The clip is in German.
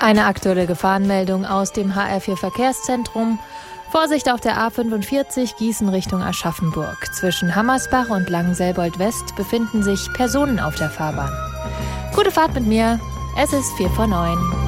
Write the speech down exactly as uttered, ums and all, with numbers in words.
Eine aktuelle Gefahrenmeldung aus dem H R vier Verkehrszentrum. Vorsicht auf der A fünfundvierzig Gießen Richtung Aschaffenburg. Zwischen Hammersbach und Langenselbold West befinden sich Personen auf der Fahrbahn. Gute Fahrt mit mir. Es ist vier vor neun.